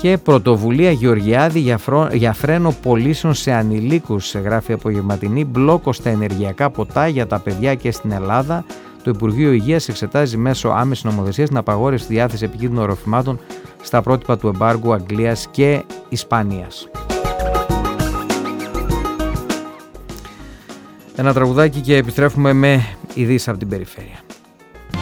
Και πρωτοβουλία Γεωργιάδη για φρένο πωλήσεων σε ανηλίκους, γράφει Απογευματινή. Μπλόκο στα ενεργειακά ποτά για τα παιδιά και στην Ελλάδα. Το Υπουργείο Υγείας εξετάζει μέσω άμεσης νομοθεσίας την απαγόρευση διάθεση επικίνδυνων οροφημάτων στα πρότυπα του εμπάργου Αγγλίας και Ισπανίας. Ένα τραγουδάκι και επιστρέφουμε με ειδήσεις από την περιφέρεια.